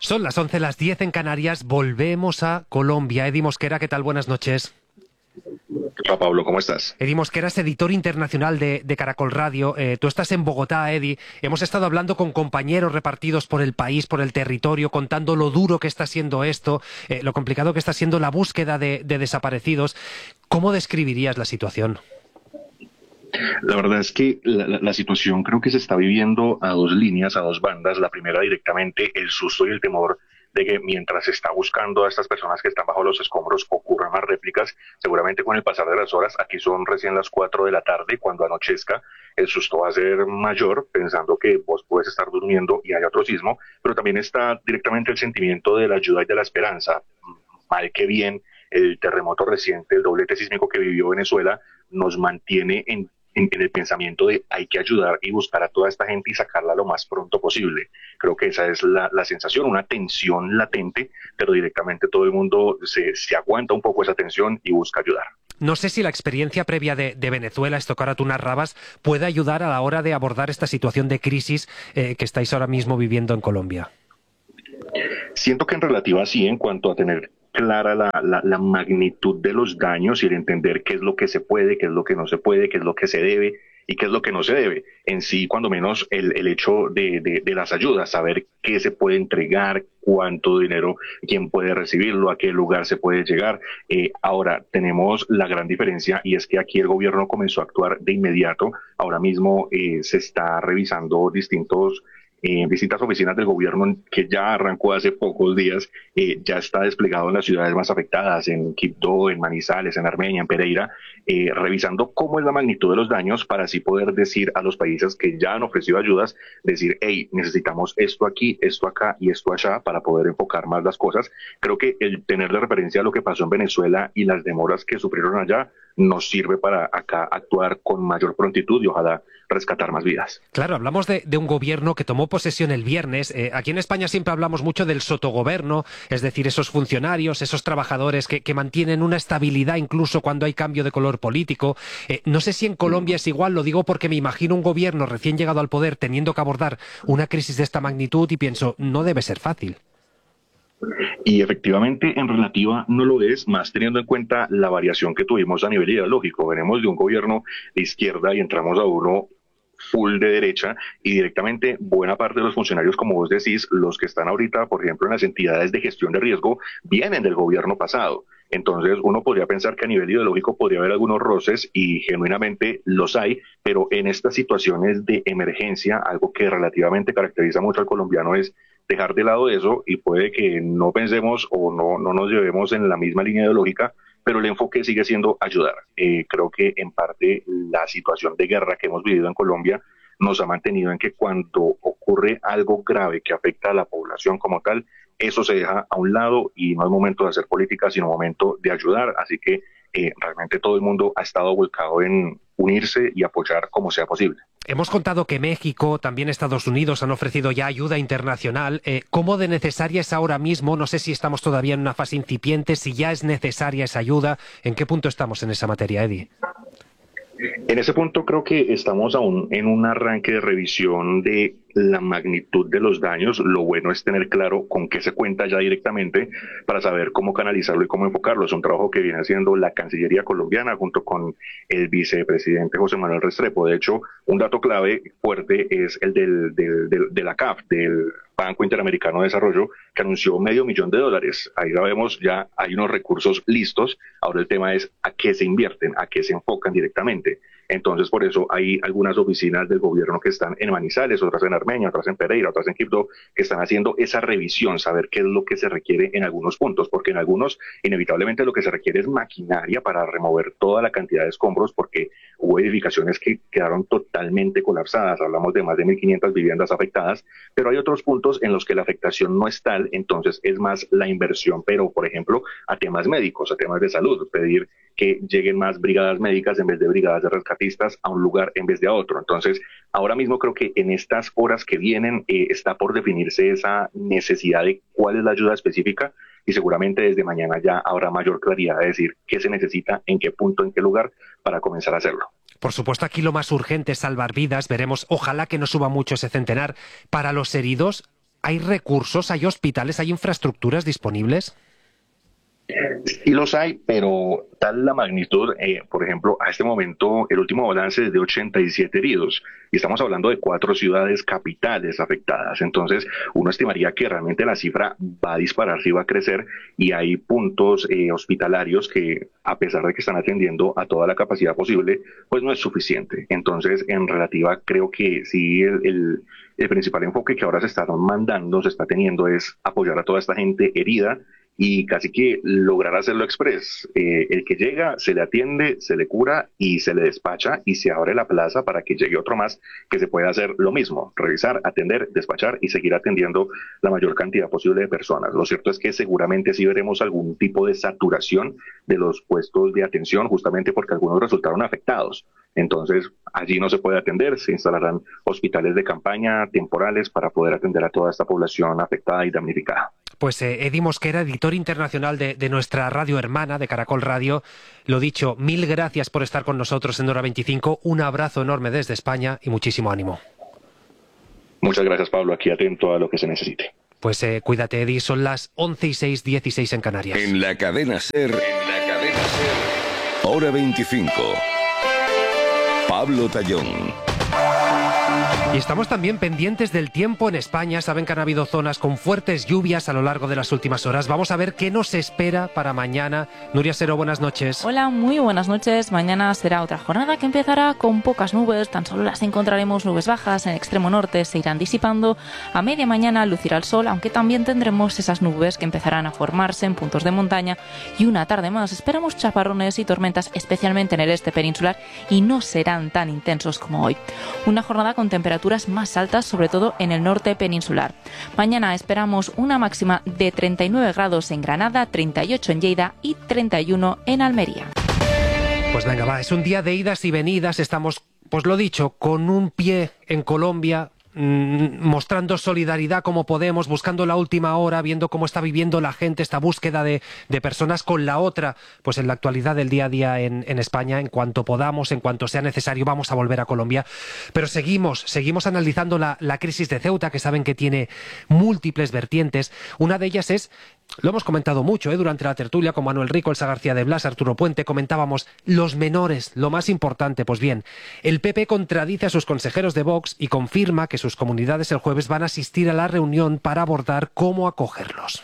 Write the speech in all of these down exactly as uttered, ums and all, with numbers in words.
Son las once, las diez en Canarias. Volvemos a Colombia. Eddie Mosquera, ¿qué tal? Buenas noches. Hola Pablo, ¿cómo estás? Eddie Mosquera es editor internacional de, de Caracol Radio. Eh, tú estás en Bogotá, Eddie. Hemos estado hablando con compañeros repartidos por el país, por el territorio, contando lo duro que está siendo esto, eh, lo complicado que está siendo la búsqueda de, de desaparecidos. ¿Cómo describirías la situación? La verdad es que la, la, la situación creo que se está viviendo a dos líneas, a dos bandas. La primera directamente el susto y el temor de que mientras se está buscando a estas personas que están bajo los escombros ocurran más réplicas. Seguramente con el pasar de las horas, aquí son recién las cuatro de la tarde, cuando anochezca, el susto va a ser mayor, pensando que vos puedes estar durmiendo y hay otro sismo, pero también está directamente el sentimiento de la ayuda y de la esperanza. Mal que bien, el terremoto reciente, el doblete sísmico que vivió Venezuela, nos mantiene en En, en el pensamiento de hay que ayudar y buscar a toda esta gente y sacarla lo más pronto posible. Creo que esa es la, la sensación, una tensión latente, pero directamente todo el mundo se, se aguanta un poco esa tensión y busca ayudar. No sé si la experiencia previa de, de Venezuela, esto que ahora tú narrabas, puede ayudar a la hora de abordar esta situación de crisis eh, que estáis ahora mismo viviendo en Colombia. Siento que en relativa sí, en cuanto a tener clara la, la, la magnitud de los daños y el entender qué es lo que se puede, qué es lo que no se puede, qué es lo que se debe y qué es lo que no se debe. En sí, cuando menos el, el hecho de, de, de las ayudas, saber qué se puede entregar, cuánto dinero, quién puede recibirlo, a qué lugar se puede llegar. Eh, ahora, tenemos la gran diferencia y es que aquí el gobierno comenzó a actuar de inmediato. Ahora mismo eh, se está revisando distintos Eh, distintas oficinas del gobierno que ya arrancó hace pocos días, eh, ya está desplegado en las ciudades más afectadas, en Quibdó, en Manizales, en Armenia, en Pereira, eh, revisando cómo es la magnitud de los daños para así poder decir a los países que ya han ofrecido ayudas, decir, hey, necesitamos esto aquí, esto acá y esto allá para poder enfocar más las cosas. Creo que el tener de referencia a lo que pasó en Venezuela y las demoras que sufrieron allá nos sirve para acá actuar con mayor prontitud y ojalá rescatar más vidas. Claro, hablamos de, de un gobierno que tomó posesión el viernes. Eh, aquí en España siempre hablamos mucho del sotogoberno, es decir, esos funcionarios, esos trabajadores que, que mantienen una estabilidad incluso cuando hay cambio de color político. Eh, no sé si en Colombia es igual, lo digo porque me imagino un gobierno recién llegado al poder teniendo que abordar una crisis de esta magnitud y pienso, no debe ser fácil. Y efectivamente, en relativa no lo es, más teniendo en cuenta la variación que tuvimos a nivel ideológico. Venimos de un gobierno de izquierda y entramos a uno full de derecha y directamente buena parte de los funcionarios, como vos decís, los que están ahorita, por ejemplo, en las entidades de gestión de riesgo, vienen del gobierno pasado. Entonces uno podría pensar que a nivel ideológico podría haber algunos roces y genuinamente los hay, pero en estas situaciones de emergencia, algo que relativamente caracteriza mucho al colombiano es dejar de lado eso y puede que no pensemos o no, no nos llevemos en la misma línea ideológica, pero el enfoque sigue siendo ayudar. Eh, creo que en parte la situación de guerra que hemos vivido en Colombia nos ha mantenido en que cuando ocurre algo grave que afecta a la población como tal, eso se deja a un lado y no es momento de hacer política, sino momento de ayudar. Así que eh, realmente todo el mundo ha estado volcado en unirse y apoyar como sea posible. Hemos contado que México, también Estados Unidos han ofrecido ya ayuda internacional. Eh, ¿Cómo de necesaria es ahora mismo? No sé si estamos todavía en una fase incipiente, si ya es necesaria esa ayuda. ¿En qué punto estamos en esa materia, Eddie? En ese punto creo que estamos aún en un arranque de revisión de la magnitud de los daños. Lo bueno es tener claro con qué se cuenta ya directamente para saber cómo canalizarlo y cómo enfocarlo. Es un trabajo que viene haciendo la Cancillería colombiana junto con el vicepresidente José Manuel Restrepo. De hecho, un dato clave fuerte es el del, del, del, de la C A F, del Banco Interamericano de Desarrollo, que anunció medio millón de dólares. Ahí ya vemos, ya hay unos recursos listos. Ahora el tema es a qué se invierten, a qué se enfocan directamente. Entonces, por eso hay algunas oficinas del gobierno que están en Manizales, otras en Armenia, otras en Pereira, otras en Quibdó, que están haciendo esa revisión, saber qué es lo que se requiere en algunos puntos, porque en algunos, inevitablemente, lo que se requiere es maquinaria para remover toda la cantidad de escombros, porque hubo edificaciones que quedaron totalmente colapsadas. Hablamos de más de mil quinientas viviendas afectadas, pero hay otros puntos en los que la afectación no es tal, entonces es más la inversión, pero, por ejemplo, a temas médicos, a temas de salud, pedir que lleguen más brigadas médicas en vez de brigadas de rescatistas a un lugar en vez de a otro. Entonces, ahora mismo creo que en estas horas que vienen eh, está por definirse esa necesidad de cuál es la ayuda específica y seguramente desde mañana ya habrá mayor claridad de decir qué se necesita, en qué punto, en qué lugar para comenzar a hacerlo. Por supuesto, aquí lo más urgente es salvar vidas. Veremos, ojalá que no suba mucho ese centenar. Para los heridos, ¿hay recursos, hay hospitales, hay infraestructuras disponibles? Sí los hay, pero tal la magnitud, eh, por ejemplo, a este momento el último balance es de ochenta y siete heridos y estamos hablando de cuatro ciudades capitales afectadas. Entonces, uno estimaría que realmente la cifra va a dispararse y va a crecer y hay puntos eh, hospitalarios que, a pesar de que están atendiendo a toda la capacidad posible, pues no es suficiente. Entonces, en relativa, creo que sí el, el, el principal enfoque que ahora se está mandando, se está teniendo es apoyar a toda esta gente herida y casi que lograr hacerlo express. Eh, el que llega, se le atiende, se le cura y se le despacha y se abre la plaza para que llegue otro más que se pueda hacer lo mismo, revisar, atender, despachar y seguir atendiendo la mayor cantidad posible de personas. Lo cierto es que seguramente sí veremos algún tipo de saturación de los puestos de atención justamente porque algunos resultaron afectados. Entonces, allí no se puede atender, se instalarán hospitales de campaña temporales para poder atender a toda esta población afectada y damnificada. Pues eh, Edi Mosquera, editor internacional de, de nuestra radio hermana, de Caracol Radio. Lo dicho, mil gracias por estar con nosotros en Hora veinticinco. Un abrazo enorme desde España y muchísimo ánimo. Muchas gracias, Pablo. Aquí atento a lo que se necesite. Pues eh, cuídate, Edi. Son las once y seis, dieciséis en Canarias. En la cadena SER, en la cadena SER, Hora veinticinco. Pablo Tallón. Y estamos también pendientes del tiempo en España. Saben que han habido zonas con fuertes lluvias a lo largo de las últimas horas. Vamos a ver qué nos espera para mañana. Nuria Sero, buenas noches. Hola, muy buenas noches. Mañana será otra jornada que empezará con pocas nubes. Tan solo las encontraremos nubes bajas. En el extremo norte se irán disipando. A media mañana lucirá el sol, aunque también tendremos esas nubes que empezarán a formarse en puntos de montaña. Y una tarde más esperamos chaparrones y tormentas, especialmente en el este peninsular, y no serán tan intensos como hoy. Una jornada con temperaturas más altas, sobre todo en el norte peninsular. Mañana esperamos una máxima de treinta y nueve grados en Granada, treinta y ocho en Lleida y treinta y uno en Almería. Pues venga, va, es un día de idas y venidas. Estamos, pues lo dicho, con un pie en Colombia, mostrando solidaridad como podemos, buscando la última hora, viendo cómo está viviendo la gente esta búsqueda de, de personas con la otra, pues en la actualidad del día a día en, en España. En cuanto podamos, en cuanto sea necesario, vamos a volver a Colombia, pero seguimos, seguimos analizando la, la crisis de Ceuta, que saben que tiene múltiples vertientes. Una de ellas es, lo hemos comentado mucho ¿eh? durante la tertulia con Manuel Rico, Elsa García de Blas, Arturo Puente, comentábamos los menores, lo más importante. Pues bien, el P P contradice a sus consejeros de Vox y confirma que sus comunidades el jueves van a asistir a la reunión para abordar cómo acogerlos.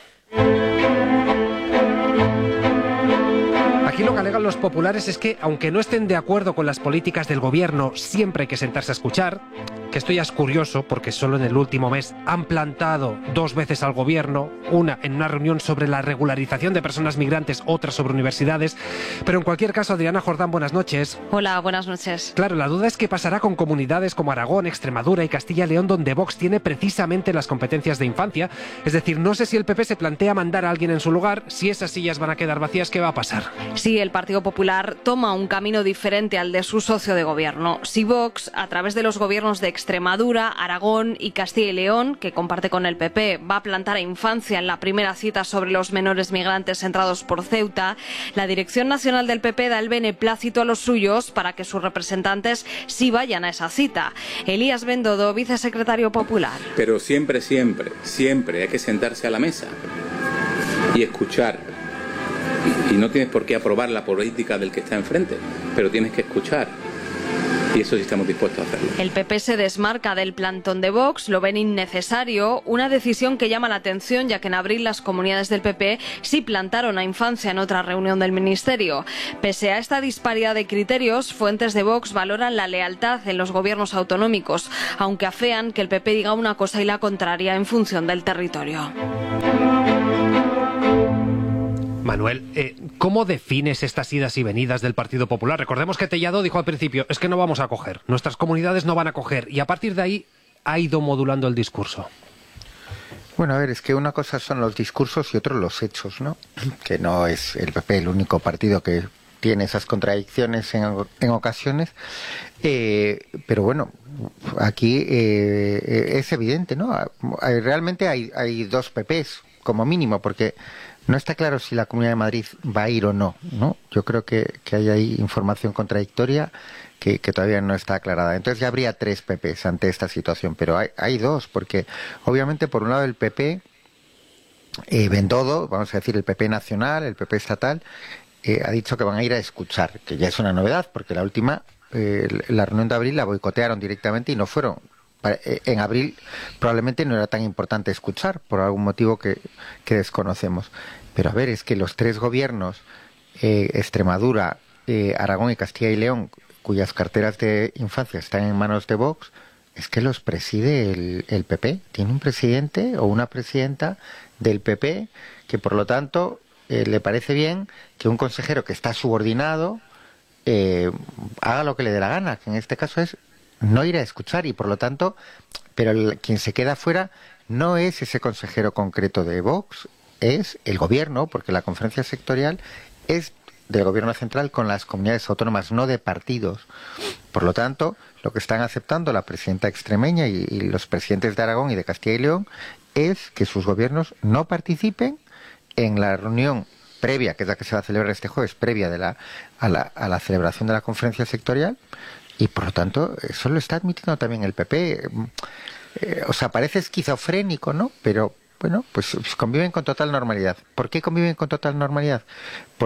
Aquí lo que alegan los populares es que, aunque no estén de acuerdo con las políticas del gobierno, siempre hay que sentarse a escuchar. Que esto ya es curioso porque solo en el último mes han plantado dos veces al gobierno, una en una reunión sobre la regularización de personas migrantes, otra sobre universidades. Pero en cualquier caso, Adriana Jordán, buenas noches. Hola, buenas noches. Claro, la duda es qué pasará con comunidades como Aragón, Extremadura y Castilla y León, donde Vox tiene precisamente las competencias de infancia. Es decir, no sé si el P P se plantea mandar a alguien en su lugar. Si esas sillas van a quedar vacías, ¿qué va a pasar? Sí, el Partido Popular toma un camino diferente al de su socio de gobierno. Si Vox, a través de los gobiernos de Extremadura, Aragón y Castilla y León, que comparte con el P P, va a plantar a infancia en la primera cita sobre los menores migrantes entrados por Ceuta, la Dirección Nacional del P P da el beneplácito a los suyos para que sus representantes sí vayan a esa cita. Elías Bendodo, vicesecretario popular. Pero siempre, siempre, siempre hay que sentarse a la mesa y escuchar. Y no tienes por qué aprobar la política del que está enfrente, pero tienes que escuchar. Y eso sí estamos dispuestos a hacerlo. El P P se desmarca del plantón de Vox, lo ven innecesario, una decisión que llama la atención ya que en abril las comunidades del P P sí plantaron a infancia en otra reunión del Ministerio. Pese a esta disparidad de criterios, fuentes de Vox valoran la lealtad en los gobiernos autonómicos, aunque afean que el P P diga una cosa y la contraria en función del territorio. Manuel, eh, ¿cómo defines estas idas y venidas del Partido Popular? Recordemos que Tellado dijo al principio, es que no vamos a acoger, nuestras comunidades no van a acoger, y a partir de ahí ha ido modulando el discurso. Bueno, a ver, es que una cosa son los discursos y otro los hechos, ¿no? Que no es el P P el único partido que tiene esas contradicciones en, en ocasiones, eh, pero bueno, aquí eh, es evidente, ¿no? Realmente hay, hay dos P Ps, como mínimo, porque no está claro si la Comunidad de Madrid va a ir o no, ¿no? Yo creo que, que hay ahí información contradictoria que, que todavía no está aclarada. Entonces ya habría tres P Ps ante esta situación, pero hay, hay dos, porque obviamente por un lado el P P, eh, Bendodo, vamos a decir el P P nacional, el P P estatal, eh, ha dicho que van a ir a escuchar, que ya es una novedad, porque la última, eh, la reunión de abril la boicotearon directamente y no fueron. En abril probablemente no era tan importante escuchar, por algún motivo que, que desconocemos. Pero a ver, es que los tres gobiernos, eh, Extremadura, eh, Aragón y Castilla y León, cuyas carteras de infancia están en manos de Vox, es que los preside el, el P P. Tiene un presidente o una presidenta del P P que, por lo tanto, eh, le parece bien que un consejero que está subordinado eh, haga lo que le dé la gana, que en este caso es no ir a escuchar, y por lo tanto, pero el, quien se queda fuera no es ese consejero concreto de Vox, es el gobierno, porque la conferencia sectorial es del gobierno central con las comunidades autónomas, no de partidos. Por lo tanto, lo que están aceptando la presidenta extremeña y, y los presidentes de Aragón y de Castilla y León es que sus gobiernos no participen en la reunión previa, que es la que se va a celebrar este jueves, previa de la, a, la, a la celebración de la conferencia sectorial. Y por lo tanto, eso lo está admitiendo también el P P. Eh, o sea, parece esquizofrénico, ¿no? Pero, bueno, pues, pues conviven con total normalidad. ¿Por qué conviven con total normalidad? Porque